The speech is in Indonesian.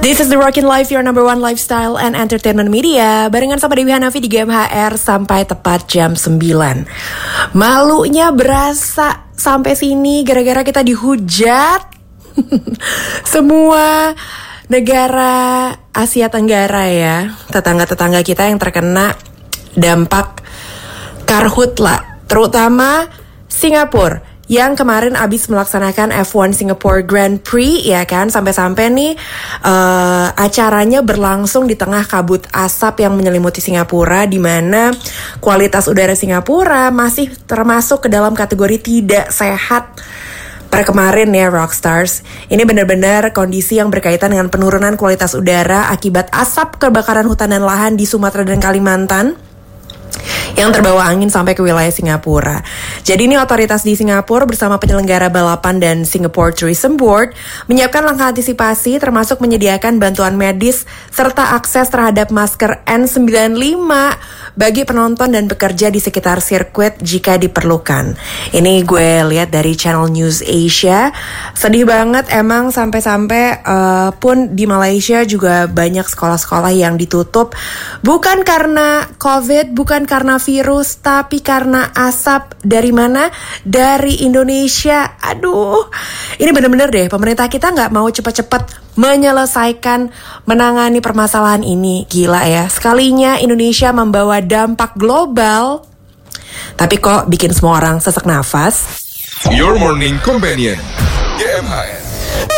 This is the Rockin' Life, your number one lifestyle and entertainment media. Barengan sama Dewi Hanafi di GMHR sampai tepat jam 9. Malunya berasa sampai sini gara-gara kita dihujat. Semua negara Asia Tenggara ya, tetangga-tetangga kita yang terkena dampak karhutla, terutama Singapura yang kemarin abis melaksanakan F1 Singapore Grand Prix ya kan, sampai-sampai nih acaranya berlangsung di tengah kabut asap yang menyelimuti Singapura, di mana kualitas udara Singapura masih termasuk ke dalam kategori tidak sehat. Per kemarin ya Rockstars, ini benar-benar kondisi yang berkaitan dengan penurunan kualitas udara akibat asap kebakaran hutan dan lahan di Sumatera dan Kalimantan yang terbawa angin sampai ke wilayah Singapura. Jadi ini otoritas di Singapura bersama penyelenggara balapan dan Singapore Tourism Board menyiapkan langkah antisipasi termasuk menyediakan bantuan medis serta akses terhadap masker N95 bagi penonton dan pekerja di sekitar sirkuit jika diperlukan. Ini gue lihat dari Channel News Asia. Sedih banget emang, sampai-sampai pun di Malaysia juga banyak sekolah-sekolah yang ditutup bukan karena COVID, bukan karena virus, tapi karena asap. Dari mana? Dari Indonesia. Aduh, ini bener-bener deh, pemerintah kita gak mau cepat-cepat menyelesaikan, menangani permasalahan ini. Gila ya, sekalinya Indonesia membawa dampak global, tapi kok bikin semua orang sesak nafas. Your Morning Companion, GMHR.